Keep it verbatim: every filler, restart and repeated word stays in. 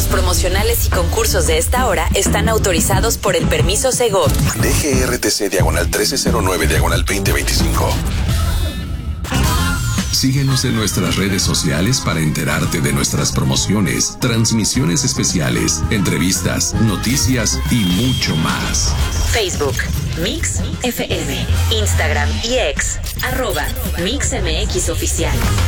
Los promocionales y concursos de esta hora están autorizados por el permiso Segov. D G R T C diagonal trece cero nueve diagonal veinte veinticinco. Síguenos en nuestras redes sociales para enterarte de nuestras promociones, transmisiones especiales, entrevistas, noticias y mucho más. Facebook, Mix F M, Instagram y X, arroba Mix M X Oficial.